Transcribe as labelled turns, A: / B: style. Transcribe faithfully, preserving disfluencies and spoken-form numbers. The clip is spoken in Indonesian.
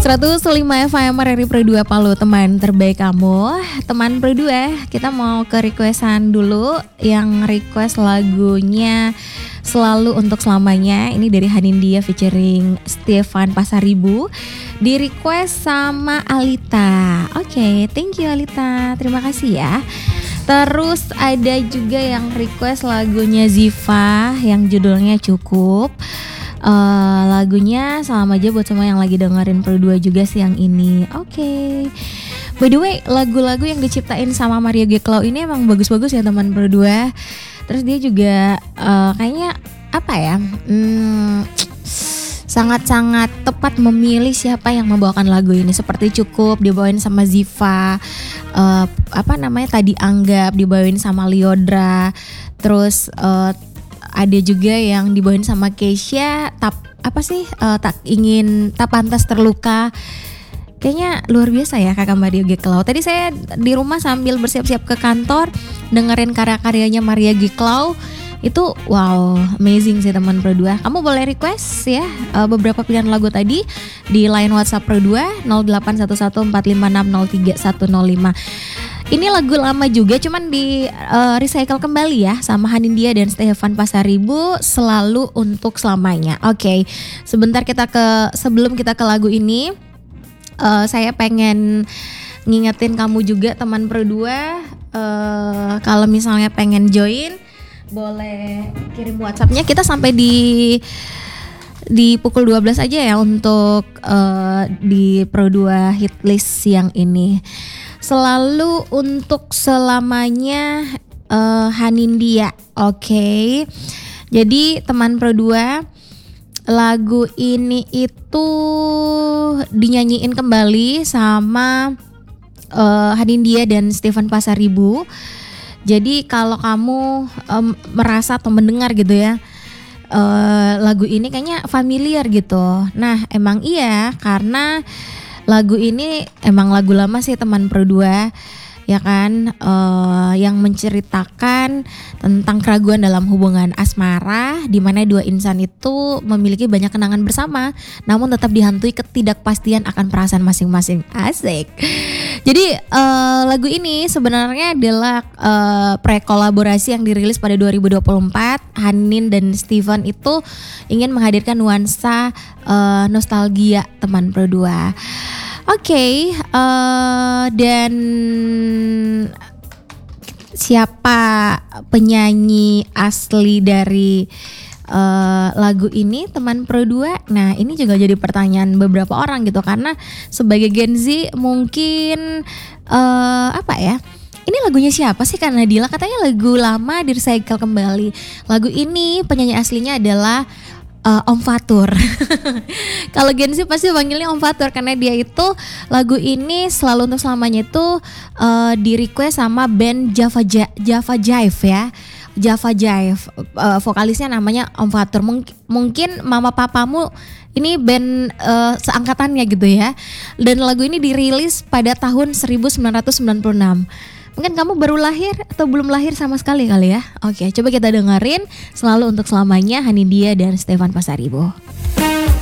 A: seratus lima F M R R I Pro dua Palu, teman terbaik kamu. Teman Pro dua, kita mau ke requestan dulu. Yang request lagunya Selalu Untuk Selamanya. Ini dari Hanindya featuring Stefan Pasaribu. Di request sama Alita. Oke, okay, thank you Alita. Terima kasih ya. Terus ada juga yang request lagunya Ziva yang judulnya Cukup. Uh, lagunya salam aja buat semua yang lagi dengerin Pro dua juga siang ini. Oke. Okay. By the way, lagu-lagu yang diciptain sama Maria G. Clow ini emang bagus-bagus ya teman Pro dua. Terus dia juga uh, kayaknya apa ya? Hmm, sangat-sangat tepat memilih siapa yang membawakan lagu ini. Seperti Cukup dibawain sama Ziva. Uh, apa namanya tadi Anggap dibawain sama Liodra. Terus uh, ada juga yang dibawain sama Keisha, tap apa sih uh, tak ingin tak pantas terluka. Kayaknya luar biasa ya Kakak Maria G. Clow. Tadi saya di rumah sambil bersiap-siap ke kantor dengerin karya-karyanya Maria G. Clow. Itu wow, amazing sih teman Pro dua. Kamu boleh request ya uh, beberapa pilihan lagu tadi di line WhatsApp Pro dua nol delapan satu satu empat lima enam nol tiga satu nol lima. Ini lagu lama juga cuman di uh, recycle kembali ya sama Hanindya dan Stefan Pasaribu, Selalu Untuk Selamanya. Oke, okay. Sebentar kita ke sebelum kita ke lagu ini, uh, saya pengen ngingetin kamu juga teman Pro dua, uh, kalau misalnya pengen join boleh kirim WhatsApp-nya. Kita sampai di di pukul dua belas aja ya untuk uh, di Pro dua Hitlist siang ini. Selalu Untuk Selamanya uh, Hanindya. Oke. Okay. Jadi teman Pro dua, lagu ini itu dinyanyiin kembali sama uh, Hanindya dan Stefan Pasaribu. Jadi kalau kamu um, merasa atau mendengar gitu ya uh, lagu ini kayaknya familiar gitu. Nah emang iya karena lagu ini emang lagu lama sih teman Pro dua ya kan, uh, yang menceritakan tentang keraguan dalam hubungan asmara di mana dua insan itu memiliki banyak kenangan bersama namun tetap dihantui ketidakpastian akan perasaan masing-masing. Asik. Jadi uh, lagu ini sebenarnya adalah uh, pre-kolaborasi yang dirilis pada dua ribu dua puluh empat. Hanin dan Steven itu ingin menghadirkan nuansa uh, nostalgia teman Pro dua. Oke, okay, uh, dan siapa penyanyi asli dari uh, lagu ini teman Pro dua? Nah ini juga jadi pertanyaan beberapa orang gitu karena sebagai Gen Z mungkin uh, apa ya? Ini lagunya siapa sih? Karena Nadila katanya lagu lama di recycle kembali. Lagu ini penyanyi aslinya adalah Uh, Om Fatur. Kalau Gen Z pasti panggilnya Om Fatur karena dia itu lagu ini Selalu Untuk Selamanya itu uh, di request sama band Java ja- Java Jive ya. Java Jive. Uh, vokalisnya namanya Om Fatur. Mung- mungkin mama papamu ini band uh, seangkatannya gitu ya. Dan lagu ini dirilis pada tahun seribu sembilan ratus sembilan puluh enam. Mungkin kamu baru lahir atau belum lahir sama sekali kali ya. Oke, coba kita dengerin Selalu Untuk Selamanya Hanindya dan Stefan Pasaribu.